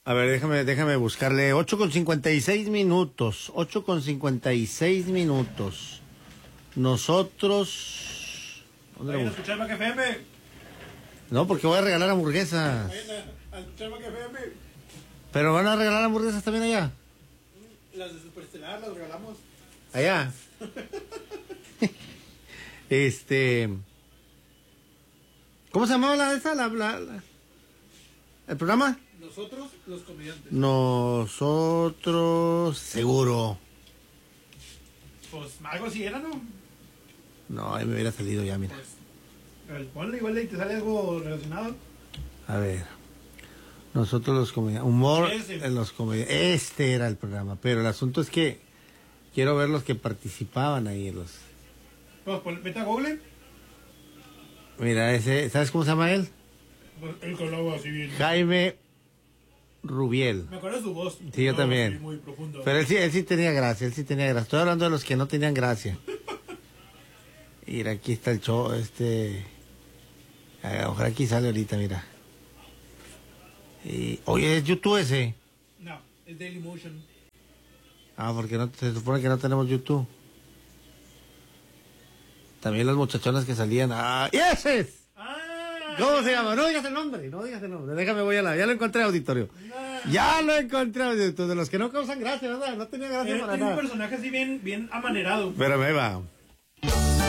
A ver, déjame buscarle. 8:56. 8:56. Nosotros... ¿Vayan a escuchar Mac FM? No, porque voy a regalar hamburguesas. Vayan a escuchar Mac FM. Pero van a regalar hamburguesas también allá. Las de Superestelar las regalamos. Allá. ¿Cómo se llamaba el programa? Nosotros, los comediantes. Nosotros, seguro. Pues algo así era, ¿no? No, ahí me hubiera salido ya, mira. Pues, ponle igual y te sale algo relacionado. A ver. Nosotros los comediantes. Humor Ese. en los comediantes. Este era el programa. Pero el asunto es que quiero ver los que participaban ahí. Pues vete a Google. Mira, ese, ¿sabes cómo se llama él? Pues, el color así bien. Jaime Rubiel. Me acuerdo de su voz. Sí, yo también. Sí, muy profundo. Pero él sí tenía gracia, Estoy hablando de los que no tenían gracia. Mira, aquí está el show, ojalá aquí sale ahorita, mira. Oye, ¿es YouTube ese? No, es Dailymotion. Porque se supone que no tenemos YouTube. También las muchachonas que salían. ¡Y ese es! ¿Cómo se llama? No digas el nombre. Déjame, voy ya lo encontré, auditorio. Ya lo encontré, auditorio. De los que no causan gracia, ¿verdad? No tenía gracia para Tiene nada. un personaje así bien amanerado. Pero me va.